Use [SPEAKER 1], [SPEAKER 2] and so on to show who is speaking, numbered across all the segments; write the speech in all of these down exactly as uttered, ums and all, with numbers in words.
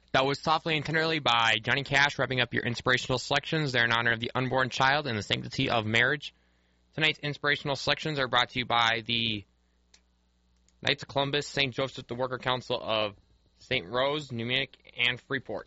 [SPEAKER 1] That was Softly and Tenderly by Johnny Cash, wrapping up your inspirational selections. They're in honor of the unborn child and the sanctity of marriage. Tonight's inspirational selections are brought to you by the Knights of Columbus, Saint Joseph, the Worker Council of Saint Rose, New Munich, and Freeport.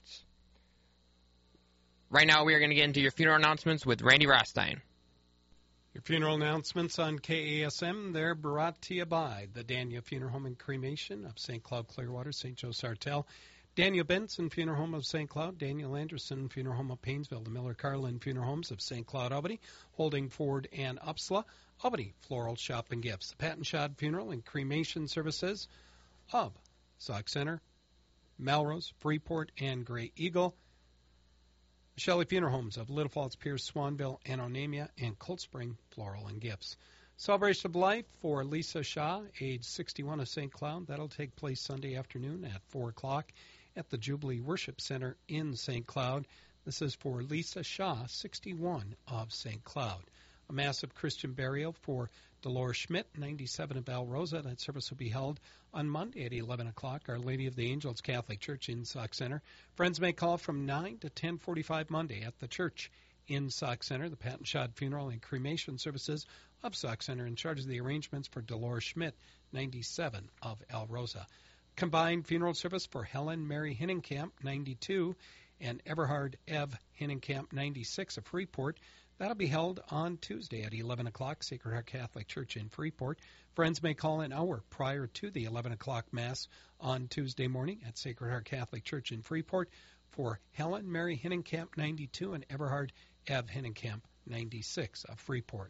[SPEAKER 1] Right now, we are going to get into your funeral announcements with Randy Rostein.
[SPEAKER 2] Your funeral announcements on K A S M, they're brought to you by the Daniel Funeral Home and Cremation of Saint Cloud, Clearwater, Saint Joe Sartell, Daniel Benson Funeral Home of Saint Cloud, Daniel Anderson Funeral Home of Painesville, the Miller Carlin Funeral Homes of Saint Cloud, Albany, Holding Ford and Upsala, Albany Floral Shop and Gifts, the Patton Shad Funeral and Cremation Services of Sauk Center, Melrose, Freeport, and Grey Eagle, Shelley Funeral Homes of Little Falls, Pierce, Swanville, and Onamia, and Cold Spring Floral and Gifts. Celebration of Life for Lisa Shaw, age sixty-one, of Saint Cloud. That'll take place Sunday afternoon at four o'clock at the Jubilee Worship Center in Saint Cloud. This is for Lisa Shaw, sixty-one, of Saint Cloud. A massive Christian burial for Dolores Schmidt, ninety-seven, of Al Rosa. That service will be held on Monday at eleven o'clock. Our Lady of the Angels Catholic Church in Sauk Center. Friends may call from nine to ten forty-five Monday at the church in Sauk Center. The Patton Shad Funeral and Cremation Services of Sauk Center in charge of the arrangements for Dolores Schmidt, ninety-seven, of Al Rosa. Combined funeral service for Helen Mary Hinnenkamp, ninety-two, and Eberhard Ev Hinnenkamp, ninety-six, of Freeport. That'll be held on Tuesday at eleven o'clock, Sacred Heart Catholic Church in Freeport. Friends may call an hour prior to the eleven o'clock Mass on Tuesday morning at Sacred Heart Catholic Church in Freeport for Helen Mary Hinnenkamp, ninety-two, and Eberhard Ev Hinnenkamp, ninety-six, of Freeport.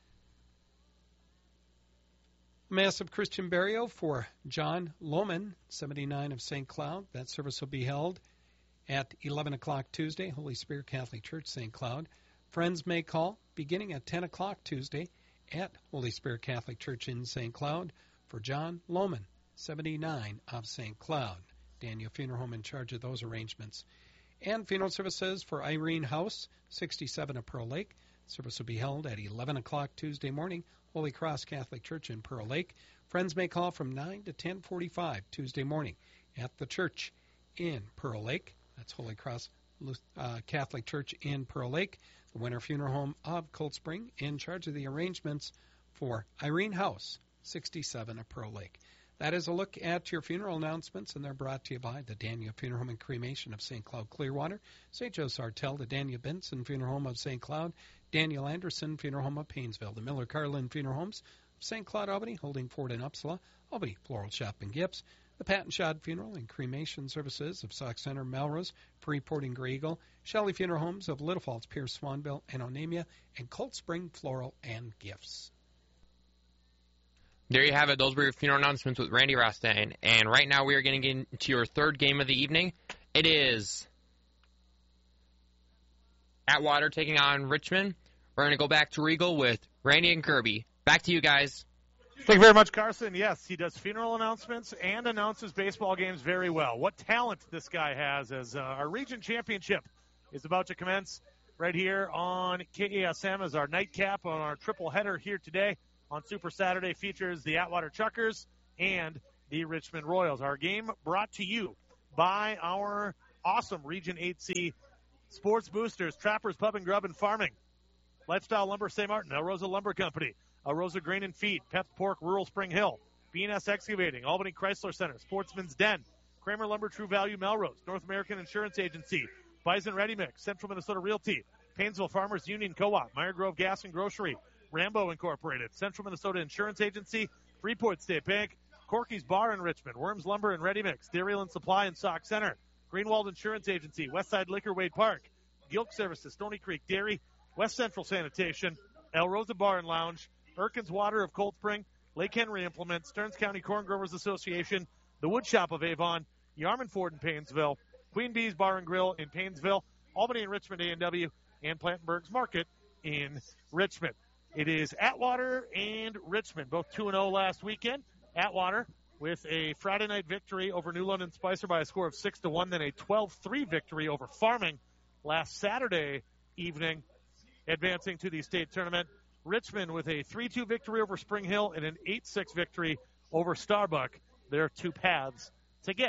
[SPEAKER 2] Massive Christian burial for John Lohman, seventy-nine, of Saint Cloud. That service will be held at eleven o'clock Tuesday, Holy Spirit Catholic Church, Saint Cloud. Friends may call beginning at ten o'clock Tuesday at Holy Spirit Catholic Church in Saint Cloud for John Lohman, seventy-nine, of Saint Cloud. Daniel Funeral Home in charge of those arrangements. And funeral services for Irene House, sixty-seven, of Pearl Lake. Service will be held at eleven o'clock Tuesday morning, Holy Cross Catholic Church in Pearl Lake. Friends may call from nine to ten forty-five Tuesday morning at the church in Pearl Lake. That's Holy Cross uh, Catholic Church in Pearl Lake. The Winter Funeral Home of Cold Spring in charge of the arrangements for Irene House, sixty-seven, of Pearl Lake. That is a look at your funeral announcements, and they're brought to you by the Daniel Funeral Home and Cremation of Saint Cloud, Clearwater, Saint Joe Sartell, the Daniel Benson Funeral Home of Saint Cloud, Daniel Anderson Funeral Home of Painesville, the Miller Carlin Funeral Homes of Saint Cloud, Albany, Holding Ford and Upsala, Albany Floral Shop and Gifts, the Patton Shad Funeral and Cremation Services of Sauk Center, Melrose, Freeport, and Grey Eagle, Shelley Funeral Homes of Little Falls, Pierce, Swanville, and Onamia, and Cold Spring Floral and Gifts.
[SPEAKER 1] There you have it. Those were your funeral announcements with Randy Rostein. And right now we are going to get into your third game of the evening. It is Atwater taking on Richmond. We're going to go back to Regal with Randy and Kirby. Back to you guys.
[SPEAKER 3] Thank you very much, Carson. Yes, he does funeral announcements and announces baseball games very well. What talent this guy has as uh, our region championship is about to commence right here on K A S M as our nightcap on our triple header here today on Super Saturday features the Atwater Chuckers and the Richmond Royals. Our game brought to you by our awesome Region eight C sports boosters, Trappers Pub and Grub and Farming, Lifestyle Lumber Saint Martin, El Rosa Lumber Company, El Rosa Grain and Feed, Pep Pork Rural Spring Hill, B and S Excavating, Albany Chrysler Center, Sportsman's Den, Kramer Lumber True Value Melrose, North American Insurance Agency, Bison Ready Mix, Central Minnesota Realty, Painesville Farmers Union Co-op, Meyer Grove Gas and Grocery, Rambo Incorporated, Central Minnesota Insurance Agency, Freeport State Bank, Corky's Bar in Richmond, Worms Lumber and Ready Mix, Dairyland Supply in Sauk Center, Greenwald Insurance Agency, Westside Liquor Wade Park, Gilk Services, Stony Creek Dairy, West Central Sanitation, El Rosa Bar and Lounge, Erkins Water of Cold Spring, Lake Henry Implement, Stearns County Corn Growers Association, the Wood Shop of Avon, Yarman Ford in Painesville, Queen Bee's Bar and Grill in Painesville, Albany and Richmond A and W, and Plantenberg's Market in Richmond. It is Atwater and Richmond, both two and oh last weekend. Atwater with a Friday night victory over New London Spicer by a score of six to one, then a twelve three victory over Farming last Saturday evening, advancing to the state tournament. Richmond with a three two victory over Spring Hill and an eight six victory over Starbuck. There are two paths to get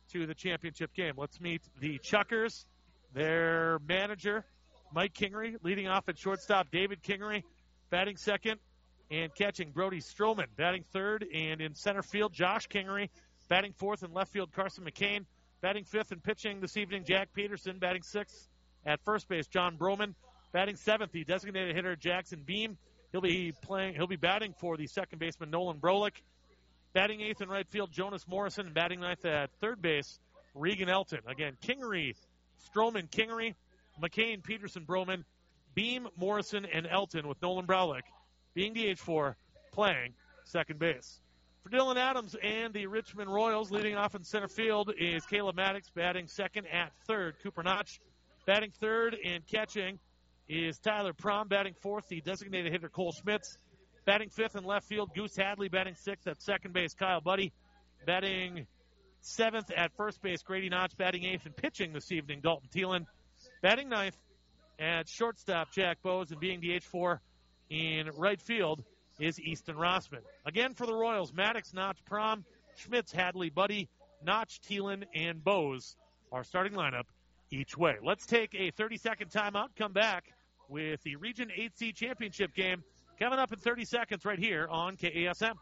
[SPEAKER 3] to the championship game. Let's meet the Chuckers, their manager, Mike Kingery, leading off at shortstop, David Kingery, batting second and catching, Brody Stroman, batting third, and in center field, Josh Kingery, batting fourth, in left field, Carson McCain, batting fifth and pitching this evening, Jack Peterson, batting sixth at first base, John Broman, batting seventh, the designated hitter, Jackson Beam. He'll be playing. He'll be batting for the second baseman, Nolan Brolick. Batting eighth in right field, Jonas Morrison, and batting ninth at third base, Regan Elton. Again, Kingery, Stroman, Kingery, McCain, Peterson, Broman, Beam, Morrison, and Elton, with Nolan Brolick being the H four, playing second base. For Dylan Adams and the Richmond Royals, leading off in center field is Caleb Maddox, batting second at third. Cooper Notch batting third and catching is Tyler Prom, batting fourth, the designated hitter Cole Schmitz. Batting fifth in left field, Goose Hadley. Batting sixth at second base, Kyle Buddy. Batting seventh at first base, Grady Notch. Batting eighth and pitching this evening, Dalton Thielen. Batting ninth at shortstop, Jack Bowes. And being the H four in right field is Easton Rossman. Again for the Royals, Maddox, Notch, Prom, Schmitz, Hadley, Buddy, Notch, Thielen, and Bowes, our starting lineup each way. Let's take a thirty-second timeout, come back with the Region eight C Championship game coming up in thirty seconds right here on K A S M.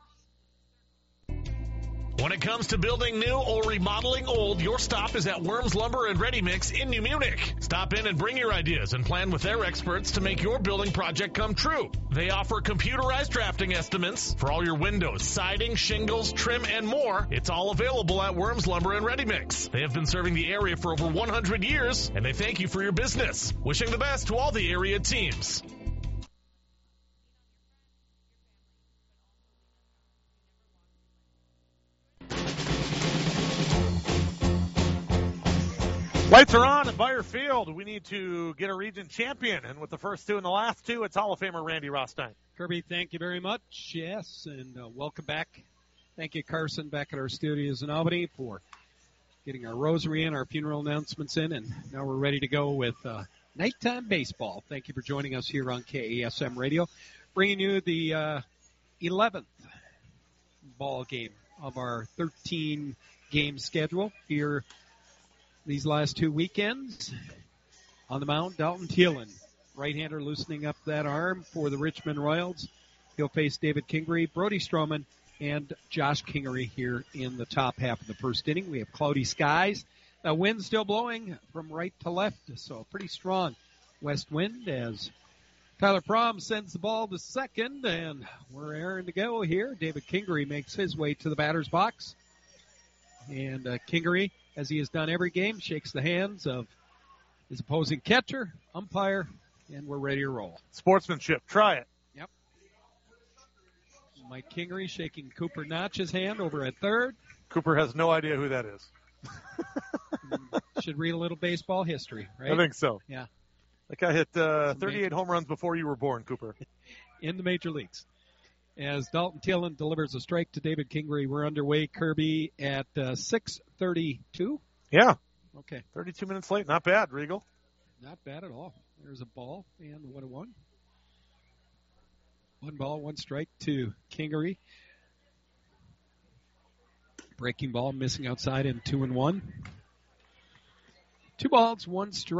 [SPEAKER 4] When it comes to building new or remodeling old, your stop is at Worms Lumber and Ready Mix in New Munich. Stop in and bring your ideas and plan with their experts to make your building project come true. They offer computerized drafting estimates for all your windows, siding, shingles, trim, and more. It's all available at Worms Lumber and Ready Mix. They have been serving the area for over one hundred years, and they thank you for your business. Wishing the best to all the area teams.
[SPEAKER 3] Lights are on at Bayer Field. We need to get a region champion. And with the first two and the last two, it's Hall of Famer Randy Rothstein.
[SPEAKER 2] Kirby, thank you very much. Yes, and uh, welcome back. Thank you, Carson, back at our studios in Albany for getting our rosary in, our funeral announcements in, and now we're ready to go with uh, nighttime baseball. Thank you for joining us here on K A S M Radio, bringing you the uh, eleventh ball game of our thirteen-game schedule here these last two weekends. On the mound, Dalton Thielen, right-hander, loosening up that arm for the Richmond Royals. He'll face David Kingery, Brody Stroman, and Josh Kingery here in the top half of the first inning. We have cloudy skies. The wind still blowing from right to left, so pretty strong west wind as Tyler Prom sends the ball to second, and we're airing to go here. David Kingery makes his way to the batter's box. And uh, Kingery, as he has done every game, shakes the hands of his opposing catcher, umpire, and we're ready to roll.
[SPEAKER 3] Sportsmanship. Try it.
[SPEAKER 2] Yep. Mike Kingery shaking Cooper Notch's hand over at third.
[SPEAKER 3] Cooper has no idea who that is.
[SPEAKER 2] Should read a little baseball history, right?
[SPEAKER 3] I think so.
[SPEAKER 2] Yeah.
[SPEAKER 3] That guy hit uh, thirty-eight home runs before you were born, Cooper.
[SPEAKER 2] In the major leagues. As Dalton Thielen delivers a strike to David Kingery, we're underway, Kirby, at uh, six thirty-two.
[SPEAKER 3] Yeah.
[SPEAKER 2] Okay.
[SPEAKER 3] thirty-two minutes late. Not bad, Regal.
[SPEAKER 2] Not bad at all. There's a ball and one and one. One ball, one strike to Kingery. Breaking ball missing outside in two and one. Two balls, one strike.